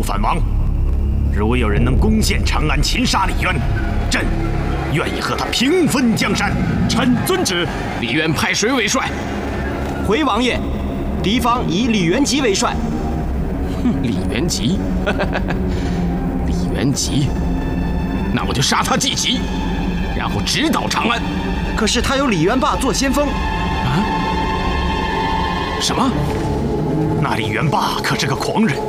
反王。如有人能攻陷长安，擒杀李渊，朕愿意和他平分江山。 臣遵旨。 李渊派谁为帅？ 回王爷，敌方以李元吉为帅。 李元吉，李元吉，那我就杀他祭旗，然后直捣长安。 可是他有李元霸做先锋。 啊？什么？ 那李元霸可是个狂人。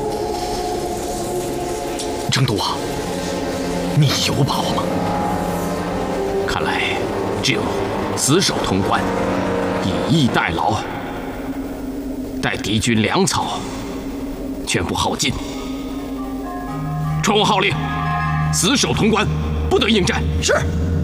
成都啊，你有把握吗？ 看来只有死守潼关，以逸待劳，待敌军粮草全部耗尽。传我号令，死守潼关，不得应战。 是。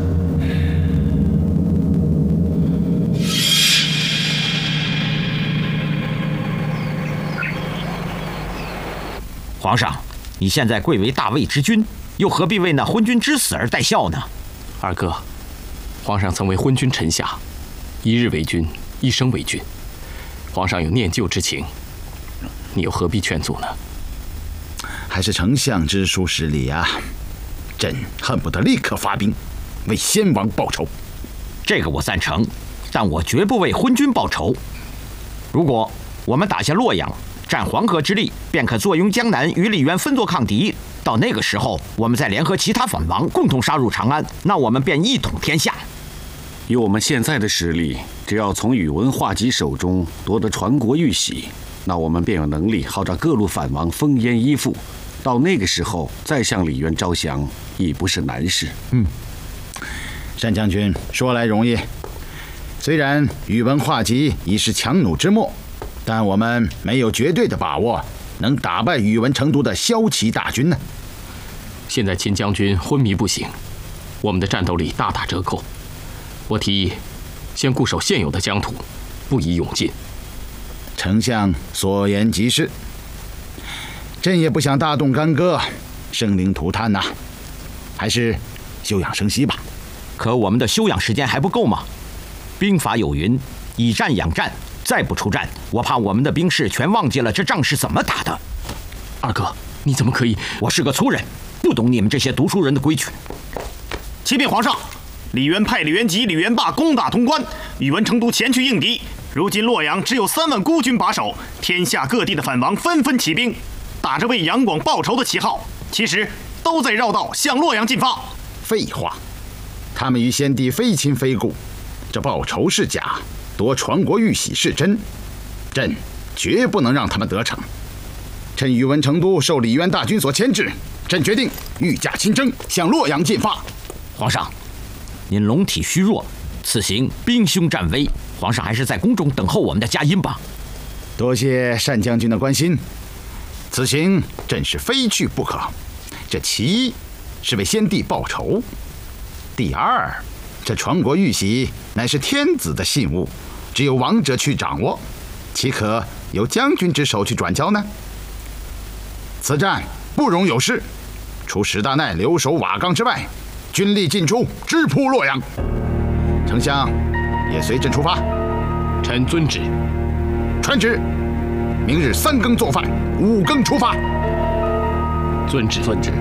皇上，你现在贵为大魏之君，又何必为那昏君之死而戴孝呢？ 二哥，皇上曾为昏君臣下，一日为君，一生为君。皇上有念旧之情，你又何必劝阻呢？ 还是丞相知书识礼啊！朕恨不得立刻发兵，为先王报仇。 这个我赞成，但我绝不为昏君报仇。如果我们打下洛阳，占黄河之力，便可坐拥江南，与李渊分作抗敌。到那个时候，我们再联合其他反王，共同杀入长安，那我们便一统天下。 以我们现在的实力，只要从宇文化及手中夺得传国玉玺，那我们便有能力号召各路反王烽烟依附。到那个时候，再向李渊招降，已不是难事。 单将军说来容易，虽然宇文化及已是强弩之末，但我们没有绝对的把握能打败宇文成都的骁骑大军呢。 现在秦将军昏迷不醒，我们的战斗力大打折扣。我提议，先固守现有的疆土，不宜勇进。 丞相所言极是，朕也不想大动干戈，生灵涂炭呐，还是休养生息吧。 可我们的休养时间还不够吗？兵法有云：以战养战。再不出战，我怕我们的兵士全忘记了这仗是怎么打的。 二哥，你怎么可以？ 我是个粗人，不懂你们这些读书人的规矩。 启禀皇上，李渊派李元吉、李元霸攻打潼关，宇文成都前去应敌。如今洛阳只有3万孤军把守，天下各地的反王纷纷起兵，打着为杨广报仇的旗号，其实都在绕道向洛阳进发。 废话，他们与先帝非亲非故，这报仇是假，夺传国玉玺是真，朕绝不能让他们得逞。趁宇文成都受李渊大军所牵制，朕决定御驾亲征，向洛阳进发。 皇上，您龙体虚弱，此行兵凶战危，皇上还是在宫中等候我们的佳音吧。 多谢单将军的关心，此行朕是非去不可。这其一是为先帝报仇，第二，这传国玉玺乃是天子的信物，只有王者去掌握，岂可由将军之手去转交呢？此战不容有失，除史大奈留守瓦岗之外，军力尽出，直扑洛阳。丞相也随朕出发。 臣遵旨。 传旨，明日3更做饭，5更出发。 遵旨。 遵旨。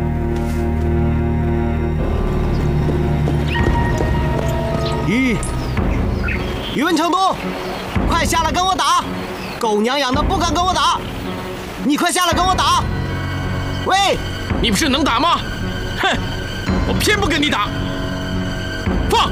宇文成都，快下来跟我打！狗娘养的不敢跟我打，你快下来跟我打！喂， 你不是能打吗？哼，我偏不跟你打！放！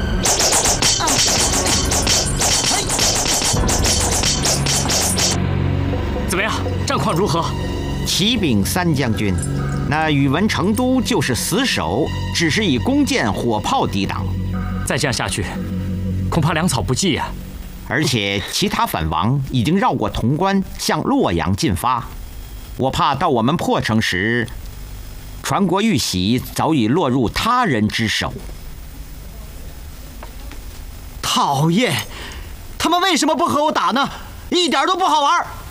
怎么样？战况如何？ 启禀3将军，那宇文成都就是死守，只是以弓箭、火炮抵挡。 再这样下去，恐怕粮草不济啊！ 而且其他反王已经绕过潼关，向洛阳进发。我怕到我们破城时，传国玉玺早已落入他人之手。 讨厌，他们为什么不和我打呢？一点都不好玩。